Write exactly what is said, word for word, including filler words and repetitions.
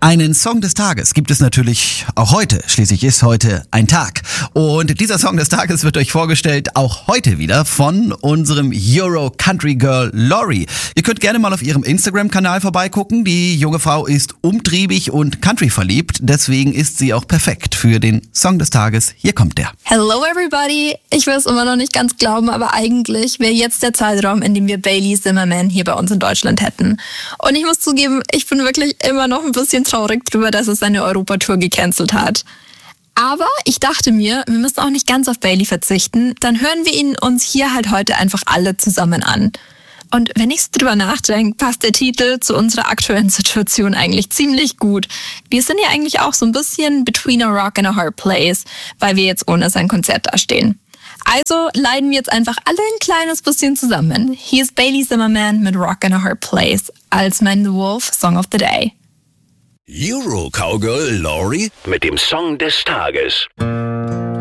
Einen Song des Tages gibt es natürlich auch heute. Schließlich ist heute ein Tag. Und dieser Song des Tages wird euch vorgestellt, auch heute wieder, von unserem Euro Country Girl Lori. Ihr könnt gerne mal auf ihrem Instagram-Kanal vorbeigucken. Die junge Frau ist umtriebig und Country verliebt. Deswegen ist sie auch perfekt für den Song des Tages. Hier kommt der. Hello everybody! Ich will es immer noch nicht ganz glauben, aber eigentlich wäre jetzt der Zeitraum, in dem wir Bailey Zimmerman hier bei uns in Deutschland hätten. Und ich muss zugeben, ich bin wirklich immer noch ein bisschen traurig drüber, dass es seine Europatour gecancelt hat. Aber ich dachte mir, wir müssen auch nicht ganz auf Bailey verzichten, dann hören wir ihn uns hier halt heute einfach alle zusammen an. Und wenn ich so drüber nachdenke, passt der Titel zu unserer aktuellen Situation eigentlich ziemlich gut. Wir sind ja eigentlich auch so ein bisschen between a rock and a hard place, weil wir jetzt ohne sein Konzert dastehen. Also leiden wir jetzt einfach alle ein kleines bisschen zusammen. Hier ist Bailey Zimmerman mit Rock and a Hard Place als mein The Wolf Song of the Day. Euro Cowgirl Lori mit dem Song des Tages.